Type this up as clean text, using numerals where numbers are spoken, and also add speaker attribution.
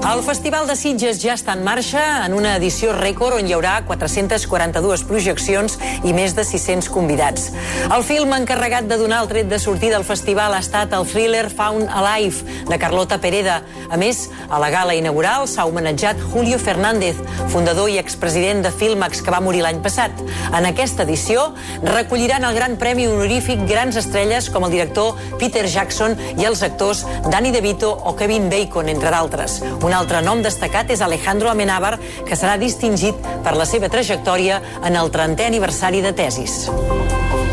Speaker 1: El Festival de Sitges ja està en marxa en una edició rècord on hi haurà 442 projeccions i més de 600 convidats. El film encarregat de donar el tret de sortida al festival ha estat el thriller Found Alive, de Carlota Pereda. A més, a la gala inaugural s'ha homenatjat Julio Fernández, fundador i expresident de Filmax, que va morir l'any passat. En aquesta edició recolliran el gran premi honorífic grans estrelles com el director Peter Jackson i els actors Danny DeVito o Kevin Bacon, entre d'altres. Un altre nom destacat és Alejandro Amenábar, que serà distingit per la seva trajectòria en el 30è aniversari de Tesis.